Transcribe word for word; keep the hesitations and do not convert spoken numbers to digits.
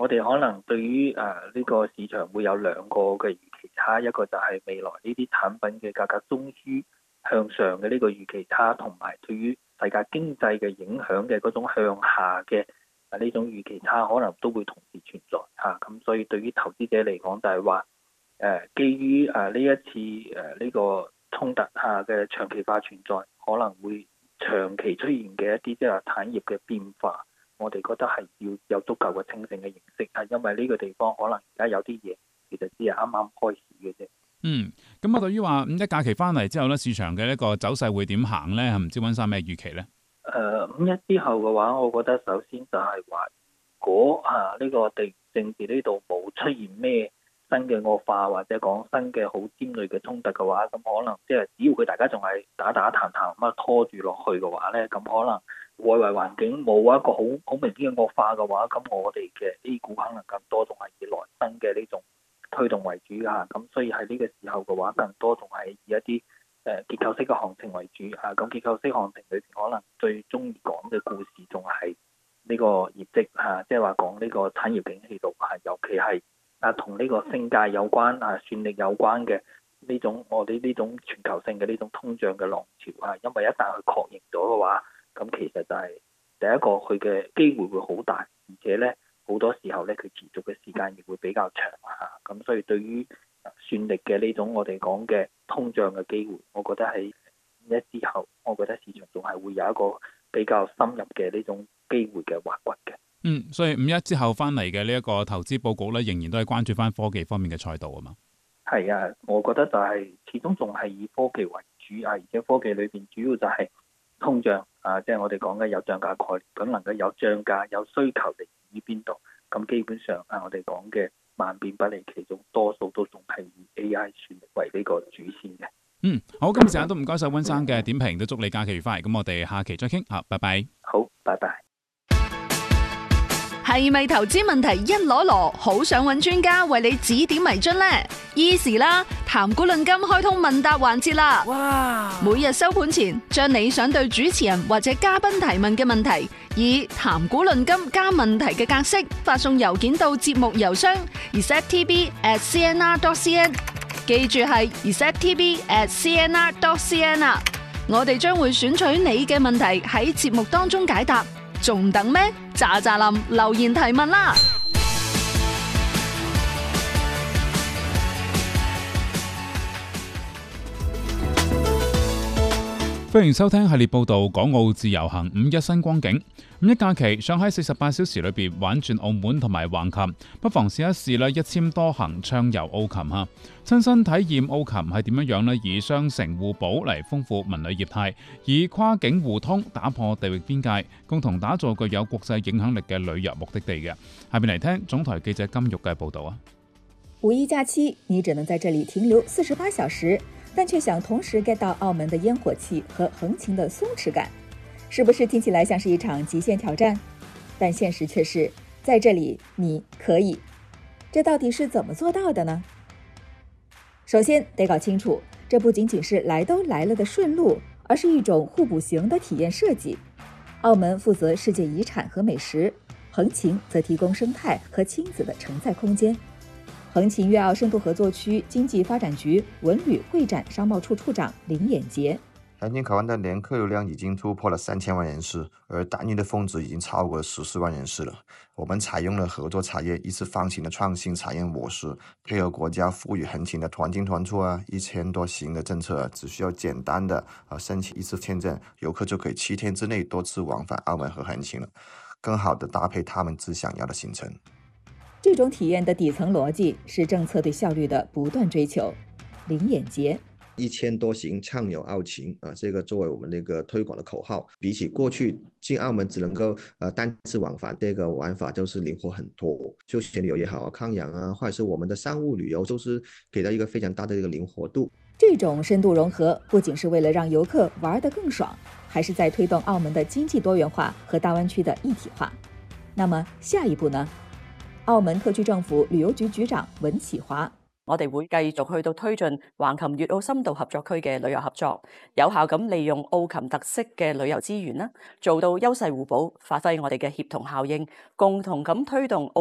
我哋可能對於誒呢個市場會有兩個嘅預期差，一個就係未來呢啲產品嘅價格終於向上嘅呢個預期差，同埋對於世界經濟嘅影響嘅嗰種向下嘅啊呢種預期差，可能都會同時存在嚇。咁、啊、所以對於投資者嚟講，就係話誒基於誒呢一次誒呢個衝突下嘅長期化存在，可能會長期出現嘅一啲即係話產業嘅變化。我哋覺得係要有足夠嘅清醒嘅認識，係因為呢個地方可能而家有啲嘢其實只係啱啱開始嘅啫。 嗯，咁啊，對於話五一假期翻嚟之後咧，市場嘅一個走勢會點行咧？唔知溫生咩預期咧？ 誒、呃、五一之後嘅話，我覺得首先就係話，如果啊呢、呢個地緣政治呢度冇出現咩新嘅惡化，或者講新嘅好尖銳嘅衝突嘅話，咁可能即係只要佢大家仲係打打談談咁啊拖住落去嘅話咧，咁可能外圍環境冇一個好好明顯嘅惡化嘅話，咁我哋嘅 A 股可能更多仲係以內生嘅呢種推動為主啊。咁所以喺呢個時候嘅話，更多仲係以一啲誒結構式嘅行情為主啊。咁結構式行情裏邊可能最中意講嘅故事仲係呢個業績嚇，即係話講呢個產業景氣度係，尤其係啊同呢個升價有關啊、算力有關嘅呢種我哋呢種全球性嘅呢種通脹嘅浪潮啊。因為一旦佢確認咗嘅話，咁其實就係第一個佢嘅機會會好大，而且咧好多時候咧佢持續嘅時間亦會比較長嚇。咁所以對於算力嘅呢種我哋講嘅通脹嘅機會，我覺得喺一之後，我覺得市場仲係會有一個比較深入嘅呢種機會嘅挖掘嘅。 嗯，所以五一之後翻嚟嘅呢一個投資佈局咧，仍然都係關注翻科技方面嘅賽道啊嘛。 係啊，我覺得就係始終仲係以科技為主啊，而且科技裏邊主要就係通脹啊，即係我哋講嘅有漲價概念，咁能夠有漲價有需求嚟自於邊度？咁基本上啊，我哋講嘅萬變不離其宗，多數都仲係以 A I 算力為呢個主線嘅。 嗯，好，今日時間都唔該晒溫生嘅點評，都祝你假期愉快。咁我哋下期再傾，好，拜拜。 好，拜拜。 係咪投資問題一籮籮，好想揾專家為你指點迷津呢？Easy 啦，談股論金開通問答環節啦！哇！每日收盤前，將你想對主持人或者嘉賓提問嘅問題，以談股論金加問題嘅格式發送郵件到節目郵箱 receptv at cnr dot cn， 記住係 receptv at cnr dot cn 啊！我哋將會選取你嘅問題喺節目當中解答，仲等咩？喳喳林留言提問啦！ 歡迎收聽系列報道，港澳自由行五一新光景。五一假期，想喺四十八小時裏邊玩轉澳門同埋橫琴，不妨試一試啦！一簽多行暢遊澳琴哈，親身體驗澳琴係點樣樣呢？以雙城互補嚟豐富文旅業態，以跨境互通打破地域邊界，共同打造具有國際影響力嘅旅遊目的地嘅。下邊嚟聽總台記者金玉嘅報道啊！ 五一假期，你只能在這裡停留四十八小時，但卻想同時 get 到澳門的煙火氣和橫琴的鬆弛感，是不是聽起來像是一場極限挑戰？但現實卻是，在這裡你可以。這到底是怎麼做到的呢？首先得搞清楚，這不僅僅是來都來了的順路，而是一種互補型的體驗設計。澳門負責世界遺產和美食，橫琴則提供生態和親子的承載空間。橫琴粵澳深度合作區經濟發展局文旅會展商貿處處長林衍傑： 橫琴口岸的年客流量已經突破了三千萬人次，而單日的峰值已經超過了十四萬人次了。我們採用了合作產業一次放行的創新產業模式，配合國家賦予橫琴的團進團出啊一千多行的政策，只需要簡單的啊申請一次簽證，遊客就可以七天之內多次往返澳門和橫琴了，更好的搭配他們自想要的行程。 這種體驗的底層邏輯是政策對效率的不斷追求。林衍傑： 一千多行暢遊澳琴啊，這個作為我們那個推廣的口號，比起過去進澳門只能夠呃單次往返，這個玩法就是靈活很多。休閒旅遊也好啊，康養啊，或者是我們的商務旅遊，都是給到一個非常大的一個靈活度。 這種深度融合不僅是為了讓遊客玩得更爽，還是在推動澳門的經濟多元化和大灣區的一體化。那麼下一步呢？澳門特區政府旅遊局局長文啟華： 我哋會繼續去到推進橫琴粵澳深度合作區嘅旅遊合作，有效咁利用澳琴特色嘅旅遊資源啦，做到優勢互補，發揮我哋嘅協同效應，共同咁推動澳